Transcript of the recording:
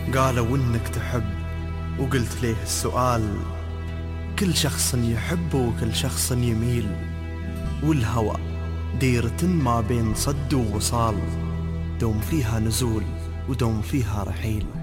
قالوا انك تحب وقلت ليه السؤال. كل شخص يحب وكل شخص يميل، والهوى ديرة ما بين صد ووصال، دوم فيها نزول ودوم فيها رحيل.